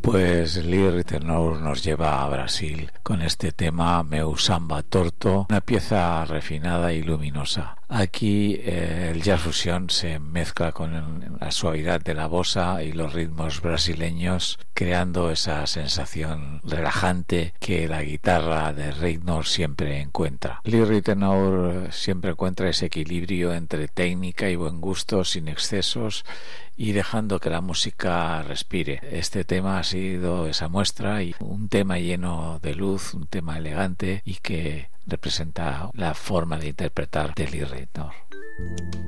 Pues Lee Ritenour nos lleva a Brasil con este tema Meu Samba Torto, una pieza refinada y luminosa. Aquí el jazz fusión se mezcla con la suavidad de la bossa y los ritmos brasileños, creando esa sensación relajante que la guitarra de Ritenour siempre encuentra. Lee Ritenour siempre encuentra ese equilibrio entre técnica y buen gusto sin excesos y dejando que la música respire. Este tema ha sido esa muestra, y un tema lleno de luz, un tema elegante y que representa la forma de interpretar de Lee Ritenour.